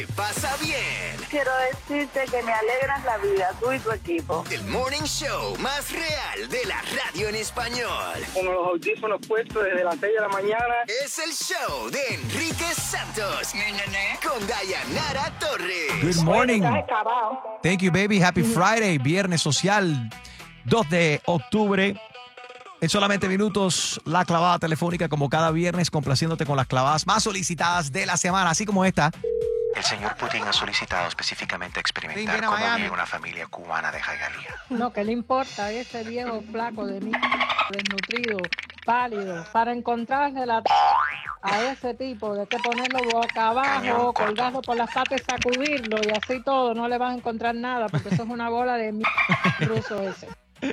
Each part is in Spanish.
Pasa bien. Quiero decirte que me alegran la vida, tú y tu equipo. El morning show más real de la radio en español. Con los audífonos puestos desde las 6 de la mañana. Es el show de Enrique Santos. Con Dayanara Torres. Good morning. Estás acabado. Thank you, baby. Happy Friday. Viernes social, 2 de octubre. En solamente minutos, la clavada telefónica, como cada viernes, complaciéndote con las clavadas más solicitadas de la semana, así como esta. El señor Putin ha solicitado específicamente experimentar cómo vive una familia cubana de Hialeah. No, ¿qué le importa a ese viejo flaco de mí, desnutrido, pálido? Para encontrarle a ese tipo, de que ponerlo boca abajo, colgarlo por las patas y sacudirlo, y así todo, no le vas a encontrar nada, porque eso es una bola de ruso ese.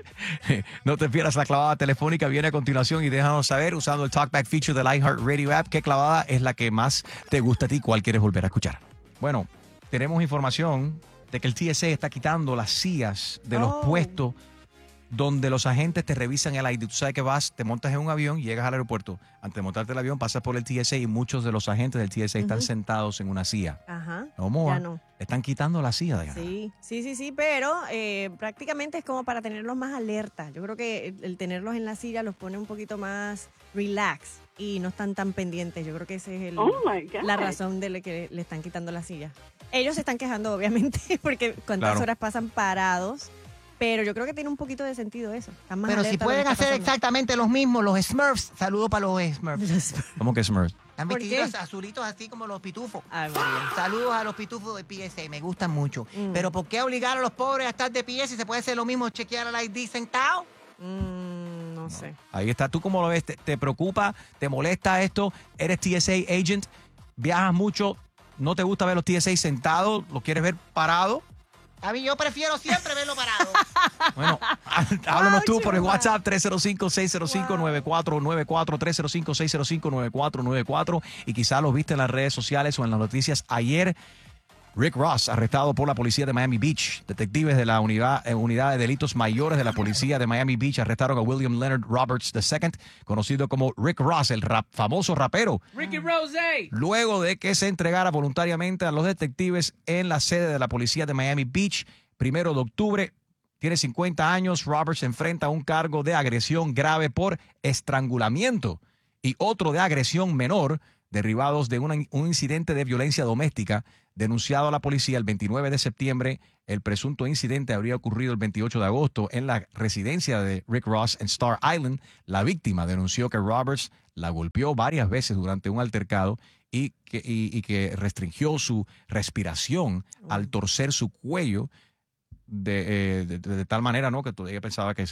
No te pierdas la clavada telefónica, viene a continuación y déjanos saber usando el Talkback feature del iHeartRadio app qué clavada es la que más te gusta a ti, cuál quieres volver a escuchar. Bueno, tenemos información de que el TSA está quitando las sillas de los puestos donde los agentes te revisan el ID. Tú sabes que vas, te montas en un avión y llegas al aeropuerto. Antes de montarte el avión, pasas por el TSA y muchos de los agentes del TSA están sentados en una silla. Ajá. ¿Cómo? Ya no. Están quitando la silla, Diana. Sí, pero prácticamente es como para tenerlos más alerta. Yo creo que el tenerlos en la silla los pone un poquito más relax y no están tan pendientes. Yo creo que esa es la razón de que le están quitando la silla. Ellos se están quejando, obviamente, porque cuántas horas pasan parados. Pero yo creo que tiene un poquito de sentido eso. Pero si pueden hacer exactamente los mismos, los Smurfs. Saludos para los Smurfs. ¿Cómo que Smurfs? Están vestidos azulitos así como los pitufos. Saludos a los pitufos de PSA, me gustan mucho. Pero ¿por qué obligar a los pobres a estar de pie si se puede hacer lo mismo, chequear al ID sentado? No sé. Ahí está. ¿Tú cómo lo ves? ¿Te preocupa? ¿Te molesta esto? ¿Eres TSA agent? ¿Viajas mucho? ¿No te gusta ver los TSA sentados? ¿Lo quieres ver parado? A mí yo prefiero siempre verlo parado. Bueno, háblanos tú por el WhatsApp 305-605-9494, 305-605-9494 y quizás lo viste en las redes sociales o en las noticias ayer. Rick Ross, arrestado por la policía de Miami Beach. Detectives de la unidad de delitos mayores de la policía de Miami Beach arrestaron a William Leonard Roberts II, conocido como Rick Ross, el famoso rapero. Ricky Rose. Luego de que se entregara voluntariamente a los detectives en la sede de la policía de Miami Beach, 1 de octubre. Tiene 50 años. Roberts enfrenta un cargo de agresión grave por estrangulamiento y otro de agresión menor, derivados de un incidente de violencia doméstica denunciado a la policía el 29 de septiembre. El presunto incidente habría ocurrido el 28 de agosto en la residencia de Rick Ross en Star Island. La víctima denunció que Roberts la golpeó varias veces durante un altercado y que restringió su respiración al torcer su cuello de tal manera, ¿no?, que ella pensaba que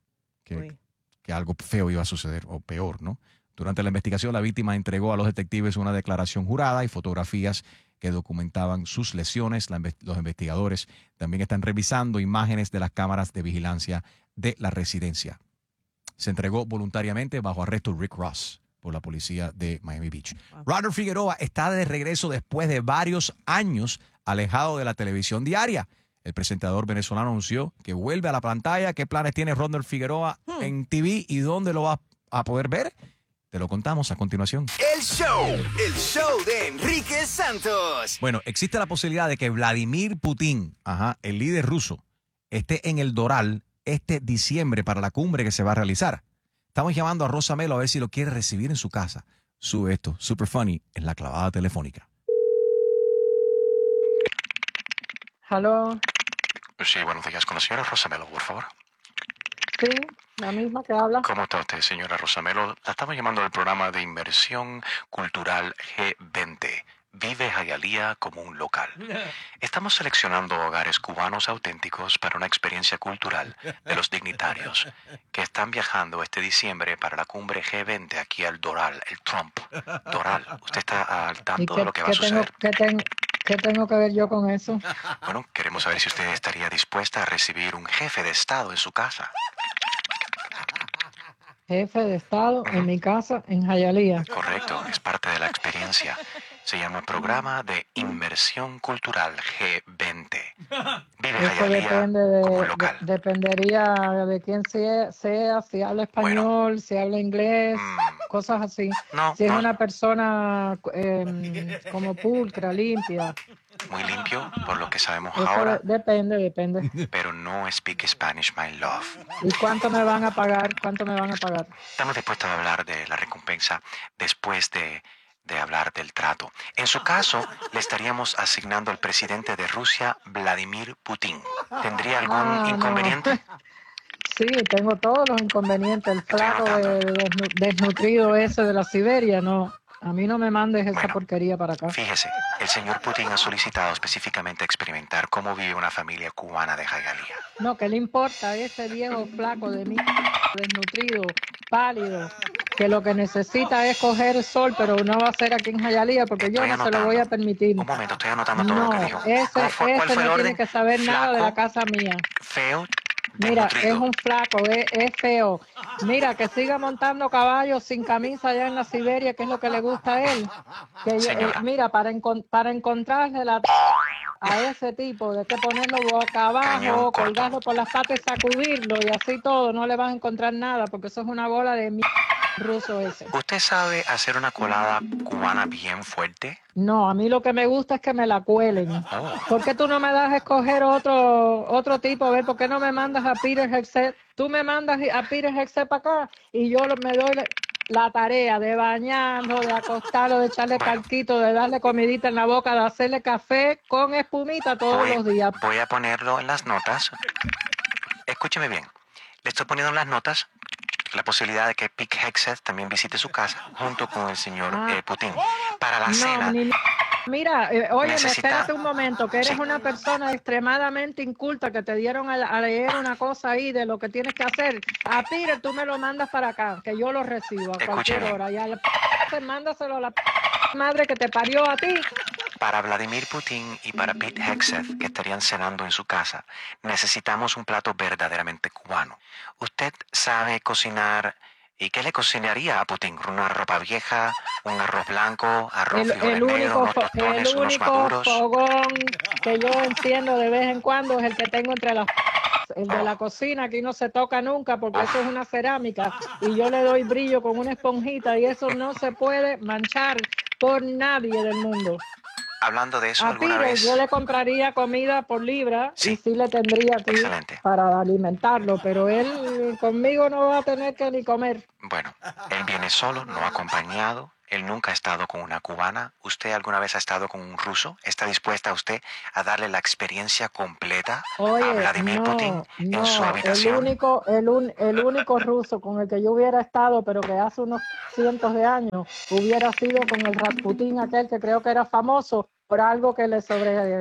que algo feo iba a suceder, o peor, ¿no? Durante la investigación, la víctima entregó a los detectives una declaración jurada y fotografías que documentaban sus lesiones. Los investigadores también están revisando imágenes de las cámaras de vigilancia de la residencia. Se entregó voluntariamente bajo arresto Rick Ross por la policía de Miami Beach. Ronald Figueroa está de regreso después de varios años alejado de la televisión diaria. El presentador venezolano anunció que vuelve a la pantalla. ¿Qué planes tiene Ronald Figueroa en TV y dónde lo va a poder ver? Te lo contamos a continuación. El show de Enrique Santos. Bueno, existe la posibilidad de que Vladimir Putin, el líder ruso, esté en el Doral este diciembre para la cumbre que se va a realizar. Estamos llamando a Rosa Melo a ver si lo quiere recibir en su casa. Sube esto, super funny, en la clavada telefónica. ¿Aló? Sí, buenos días. Con la señora Rosa Melo, por favor. Sí, la misma que habla. ¿Cómo está usted, señora Rosamelo? La estamos llamando del programa de inversión cultural G20. Vive Hialeah como un local. Estamos seleccionando hogares cubanos auténticos para una experiencia cultural de los dignitarios que están viajando este diciembre para la cumbre G20 aquí al Doral, el Trump. Doral, ¿usted está al tanto de lo que va a suceder? ¿Qué tengo que ver yo con eso? Bueno, queremos saber si usted estaría dispuesta a recibir un jefe de Estado en su casa. Jefe de Estado en mi casa en Hialeah. Correcto, es parte de la experiencia. Se llama Programa de Inmersión Cultural G20. Vive Eso Hialeah como un local. dependería de quién sea, si habla español, si habla inglés, cosas así. Si es una persona como pulcra, limpia. Muy limpio, por lo que sabemos Eso ahora. Depende. Pero no speak Spanish, my love. ¿Y cuánto me van a pagar? Estamos dispuestos a hablar de la recompensa después de hablar del trato. En su caso, le estaríamos asignando al presidente de Rusia, Vladimir Putin. ¿Tendría algún inconveniente? No. Sí, tengo todos los inconvenientes. El flaco desnutrido ese de la Siberia, no. A mí no me mandes esa porquería para acá. Fíjese, el señor Putin ha solicitado específicamente experimentar cómo vive una familia cubana de Hialeah. No, ¿qué le importa a ese viejo flaco de mí, desnutrido, pálido, que lo que necesita es coger el sol, pero no va a ser aquí en Hialeah porque yo no se lo voy a permitir. Un momento, estoy anotando todo lo que dijo. Ese no tiene que saber nada de la casa mía. Feo. Mira, desnutrido. es un flaco, es feo. Mira, que siga montando caballos sin camisa allá en la Siberia, que es lo que le gusta a él. Mira, para encontrarle a ese tipo, de que ponerlo boca abajo, colgarlo por las patas, sacudirlo y así todo, no le vas a encontrar nada, porque eso es una bola de ruso ese. ¿Usted sabe hacer una colada cubana bien fuerte? No, a mí lo que me gusta es que me la cuelen. ¿Por qué tú no me das a escoger otro tipo? A ver, ¿por qué no me mandas a Peter Hexet? Tú me mandas a Peter Hexet para acá y yo me doy la tarea de bañarlo, de acostarlo, de echarle calquito, de darle comidita en la boca, de hacerle café con espumita todos los días. Voy a ponerlo en las notas. Escúcheme bien. Le estoy poniendo en las notas la posibilidad de que Pete Hegseth también visite su casa junto con el señor Putin para la cena. Mira, óyeme, espérate un momento, que eres una persona extremadamente inculta, que te dieron a leer una cosa ahí de lo que tienes que hacer. A Peter tú me lo mandas para acá, que yo lo recibo a cualquier hora. Y a la mándaselo a la madre que te parió a ti. Para Vladimir Putin y para Pete Hegseth, que estarían cenando en su casa, necesitamos un plato verdaderamente cubano. ¿Usted sabe cocinar? ¿Y qué le cocinaría a Putin? ¿Una ropa vieja? ¿Un arroz blanco? ¿Arroz frijoles negros? ¿Unos tostones? ¿Unos maduros? El único fogón que yo enciendo de vez en cuando es el que tengo entre las... El de la cocina, aquí no se toca nunca porque eso es una cerámica y yo le doy brillo con una esponjita y eso no se puede manchar por nadie del mundo. Hablando de eso, a ¿alguna Pires, vez? yo le compraría comida por libra y sí le tendría aquí para alimentarlo, pero él conmigo no va a tener que ni comer. Bueno, él viene solo, no acompañado. Él nunca ha estado con una cubana. ¿Usted alguna vez ha estado con un ruso? ¿Está dispuesta usted a darle la experiencia completa a Vladimir Putin en su habitación? El único ruso con el que yo hubiera estado, pero que hace unos cientos de años, hubiera sido con el Rasputín aquel que creo que era famoso por algo que era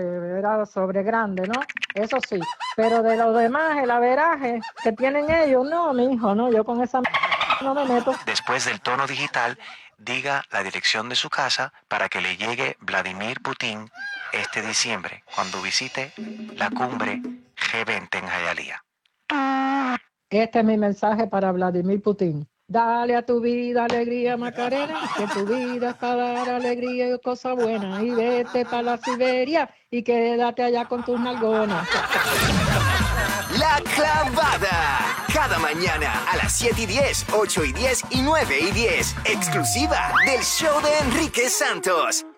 sobre grande, ¿no? Eso sí. Pero de los demás, el averaje que tienen ellos, no, mi hijo, no, yo con esa no me meto. Después del tono digital, diga la dirección de su casa para que le llegue Vladimir Putin este diciembre, cuando visite la cumbre G20 en Hialeah. Este es mi mensaje para Vladimir Putin. Dale a tu vida alegría, Macarena, que tu vida es para dar alegría y cosas buenas. Y vete para la Siberia y quédate allá con tus nalgonas. La Clavada. Cada mañana a las 7:10, 8:10 y 9:10. Exclusiva del show de Enrique Santos.